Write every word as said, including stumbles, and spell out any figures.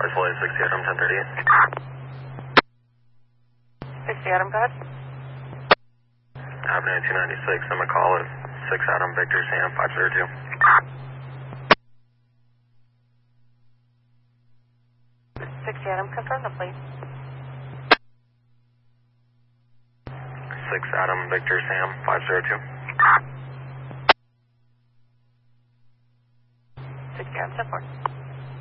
Arsenal sixty Adam ten thirty-eight. sixty Adam, go ahead. Avenue two ninety-six, I'm a call at six Adam Victor Sam five zero two. sixty Adam, confirm the plate. six Adam Victor Sam five zero two. sixty Adam, ten four.